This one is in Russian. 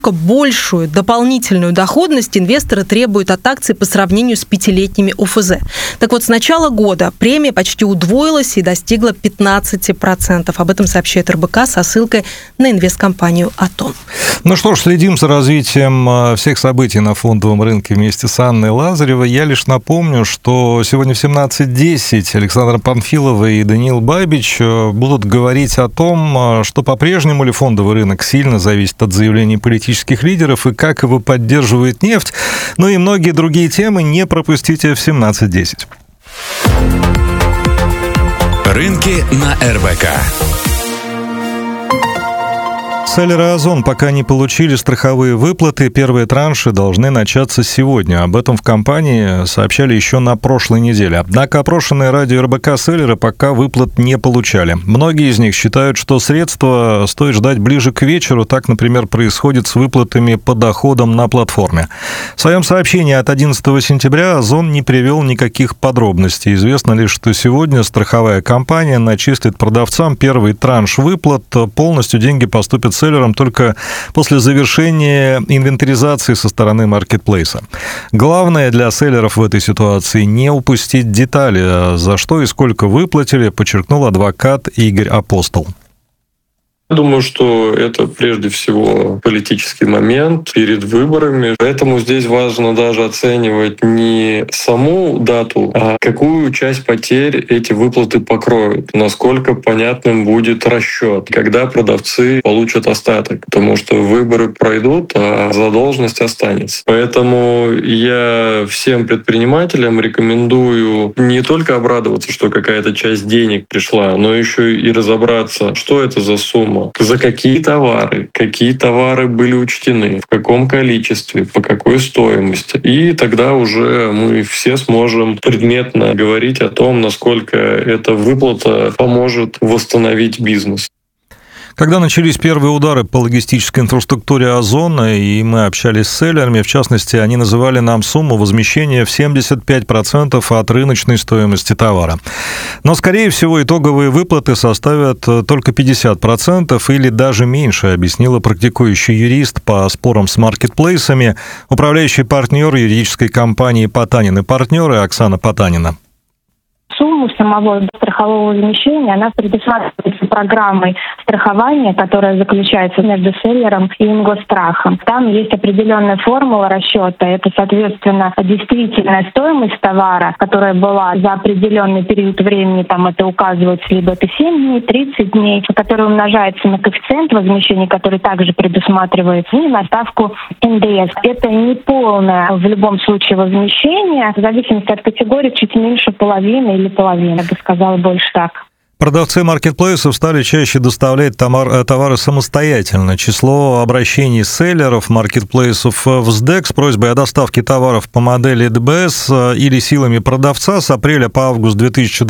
большую дополнительную доходность инвесторы требуют от акций по сравнению с 5-летними ОФЗ. Так вот, с начала года премия почти удвоилась и достигла 15%. Об этом сообщает РБК со ссылкой на инвесткомпанию «Атон». Ну что ж, следим за развитием всех событий на фондовом рынке вместе с Анной Лазаревой. Я лишь напомню, что сегодня в 17:10 Александра Панфилова и Даниил Бабич будут говорить о том, что по-прежнему ли фондовый рынок сильно зависит от заявлений политических лидеров и как его поддерживает нефть. Ну и многие другие темы не пропустите в 17:10. Рынки на РБК. Селлеры Озон пока не получили страховые выплаты. Первые транши должны начаться сегодня. Об этом в компании сообщали еще на прошлой неделе. Однако опрошенные радио РБК селлеры пока выплат не получали. Многие из них считают, что средства стоит ждать ближе к вечеру. Так, например, происходит с выплатами по доходам на платформе. В своем сообщении от 11 сентября Озон не привел никаких подробностей. Известно лишь, что сегодня страховая компания начислит продавцам первый транш выплат. Полностью деньги поступят селлерам только после завершения инвентаризации со стороны маркетплейса. Главное для селлеров в этой ситуации не упустить детали, за что и сколько выплатили, подчеркнул адвокат Игорь Апостол. Я думаю, что это прежде всего политический момент перед выборами. Поэтому здесь важно даже оценивать не саму дату, а какую часть потерь эти выплаты покроют, насколько понятным будет расчет, когда продавцы получат остаток, потому что выборы пройдут, а задолженность останется. Поэтому я всем предпринимателям рекомендую не только обрадоваться, что какая-то часть денег пришла, но еще и разобраться, что это за сумма, за какие товары были учтены, в каком количестве, по какой стоимости. И тогда уже мы все сможем предметно говорить о том, насколько эта выплата поможет восстановить бизнес. Когда начались первые удары по логистической инфраструктуре Озона, и мы общались с селлерами, в частности, они называли нам сумму возмещения в 75% от рыночной стоимости товара. Но, скорее всего, итоговые выплаты составят только 50% или даже меньше, объяснила практикующий юрист по спорам с маркетплейсами, управляющий партнер юридической компании «Потанин и партнеры» Оксана Потанина. Сумму самого страхового возмещения, она предусматривается программой страхования, которая заключается между селлером и Ингосстрахом. Там есть определенная формула расчета. Это, соответственно, действительная стоимость товара, которая была за определенный период времени, там это указывается, либо это 7 дней, 30 дней, которая умножается на коэффициент возмещения, который также предусматривается, и на ставку НДС. Это не полное в любом случае возмещение, в зависимости от категории чуть меньше половины или половины, я бы сказала, больше так. Продавцы маркетплейсов стали чаще доставлять товары самостоятельно. Число обращений селлеров маркетплейсов в СДЭК с просьбой о доставке товаров по модели ДБС или силами продавца с апреля по август 2020